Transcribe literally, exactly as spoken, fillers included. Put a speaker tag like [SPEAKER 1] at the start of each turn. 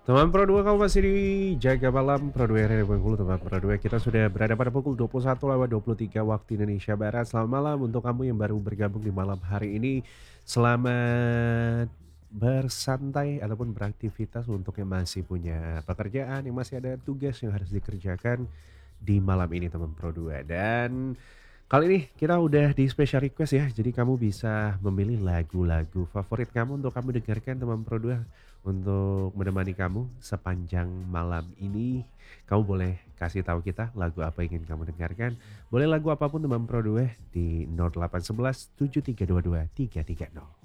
[SPEAKER 1] Teman Pro dua kamu masih di Jaga Malam Pro dua R R Bengkulu teman Pro dua. Kita sudah berada pada pukul dua puluh satu lewat dua puluh tiga waktu Indonesia Barat. Selamat malam untuk kamu yang baru bergabung di malam hari ini. Selamat bersantai ataupun beraktivitas untuk yang masih punya pekerjaan, yang masih ada tugas yang harus dikerjakan di malam ini teman Pro dua. Dan kali ini kita udah di special request ya, jadi kamu bisa memilih lagu-lagu favorit kamu untuk kamu dengarkan teman Pro dua untuk menemani kamu sepanjang malam ini. Kamu boleh kasih tahu kita lagu apa yang ingin kamu dengarkan. Boleh lagu apapun teman Pro dua di nol delapan satu satu tujuh tiga dua dua tiga tiga nol.